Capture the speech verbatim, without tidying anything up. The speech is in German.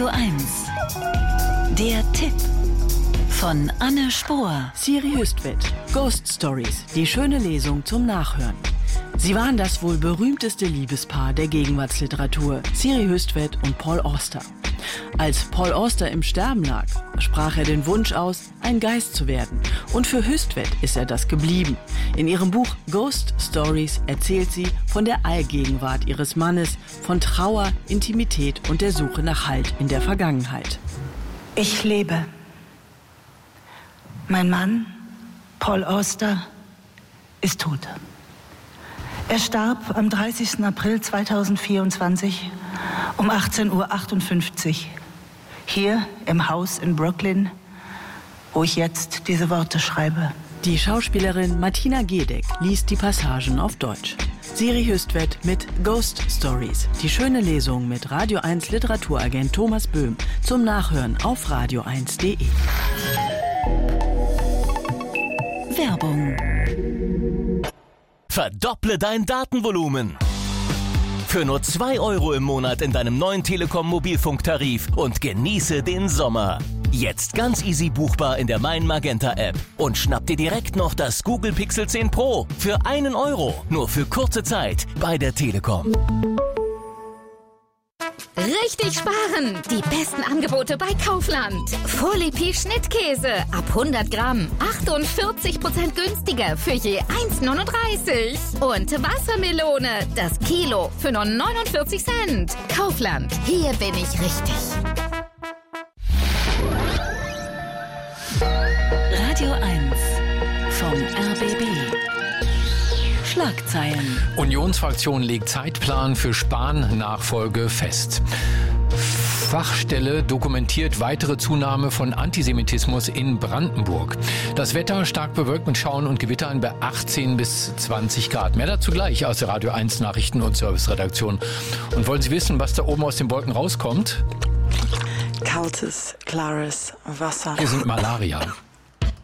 Radio eins. Der Tipp von Anne Spohr. Siri Hüstvedt, Ghost Stories, die schöne Lesung zum Nachhören. Sie waren das wohl berühmteste Liebespaar der Gegenwartsliteratur, Siri Hüstvedt und Paul Auster. Als Paul Auster im Sterben lag, sprach er den Wunsch aus, ein Geist zu werden. Und für Hüstvedt ist er das geblieben. In ihrem Buch Ghost Stories erzählt sie von der Allgegenwart ihres Mannes, von Trauer, Intimität und der Suche nach Halt in der Vergangenheit. Ich lebe. Mein Mann, Paul Auster, ist tot. Er starb am dreißigsten April zweitausendvierundzwanzig um achtzehn Uhr achtundfünfzig hier im Haus in Brooklyn, wo ich jetzt diese Worte schreibe. Die Schauspielerin Martina Gedeck liest die Passagen auf Deutsch. Siri Hüstvedt mit Ghost Stories, die schöne Lesung mit Radio eins Literaturagent Thomas Böhm zum Nachhören auf radio eins punkt de. Werbung. Verdopple dein Datenvolumen. Für nur zwei Euro im Monat in deinem neuen Telekom-Mobilfunktarif und genieße den Sommer. Jetzt ganz easy buchbar in der Mein Magenta App. Und schnapp dir direkt noch das Google Pixel zehn Pro für einen Euro. Nur für kurze Zeit bei der Telekom. Richtig sparen! Die besten Angebote bei Kaufland. Vorlepi Schnittkäse ab hundert Gramm. achtundvierzig Prozent günstiger für je eins neununddreißig. Und Wassermelone, das Kilo für nur neunundvierzig Cent. Kaufland, hier bin ich richtig. Radio eins vom R B B. Schlagzeilen. Unionsfraktion legt Zeitplan für Spahn-Nachfolge fest. Fachstelle dokumentiert weitere Zunahme von Antisemitismus in Brandenburg. Das Wetter stark bewölkt mit Schauern und Gewittern bei achtzehn bis zwanzig Grad. Mehr dazu gleich aus der Radio eins Nachrichten- und Serviceredaktion. Und wollen Sie wissen, was da oben aus den Wolken rauskommt? Kaltes, klares Wasser. Hier sind Malaria.